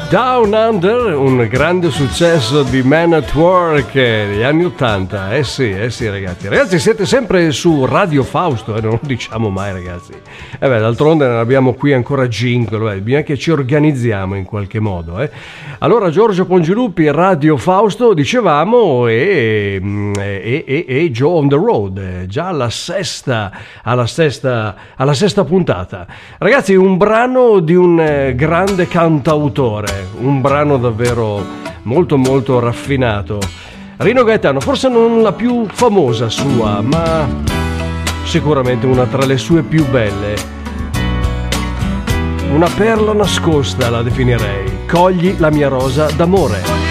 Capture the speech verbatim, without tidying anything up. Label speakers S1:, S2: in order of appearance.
S1: Down Under, un grande successo di Man at Work degli anni ottanta. Eh sì, eh sì ragazzi. Ragazzi, siete sempre su Radio Fausto, eh? Non lo diciamo mai ragazzi. E eh beh, d'altronde non abbiamo qui ancora jingle, eh? Bisogna che ci organizziamo in qualche modo. Eh? Allora Giorgio Pongiluppi, Radio Fausto, dicevamo, e, e, e, e Joe on the Road, già alla sesta, alla sesta, alla sesta puntata. Ragazzi, un brano di un grande cantautore. Un brano davvero molto molto raffinato. Rino Gaetano, forse non la più famosa sua, ma sicuramente una tra le sue più belle. Una perla nascosta la definirei. Cogli la mia rosa d'amore.